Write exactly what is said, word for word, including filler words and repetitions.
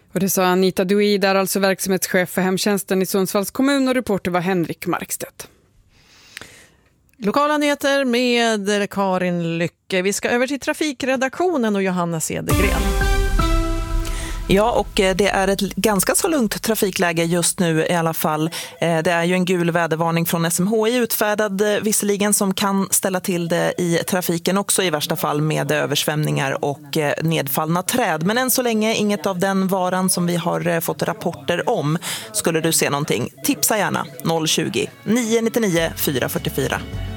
Och det sa Anita Dui, där alltså verksamhetschef för hemtjänsten i Sundsvalls kommun, och reporter var Henrik Markstedt. Lokala nyheter med Karin Lycke. Vi ska över till trafikredaktionen och Johanna Cedergren. Ja, och det är ett ganska så lugnt trafikläge just nu i alla fall. Det är ju en gul vädervarning från S M H I utfärdad visserligen, som kan ställa till det i trafiken också i värsta fall med översvämningar och nedfallna träd. Men än så länge inget av den varan som vi har fått rapporter om. Skulle du se någonting, tipsa gärna noll tjugo, nio nio nio, fyra fyra fyra.